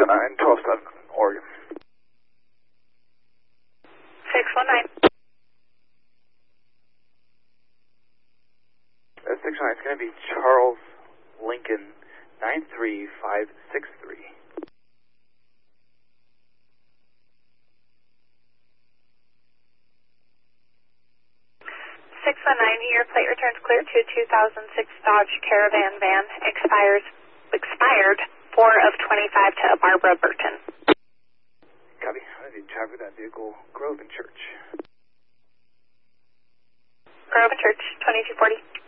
12-7, Oregon. 619. 619, it's going to be Charles Lincoln 93563. 619, your plate returns clear to 2006 Dodge Caravan van, expired 4 of 25 to Barbara Burton. Copy. I need to traffic that vehicle, Grove and Church. Grove and Church, 2240.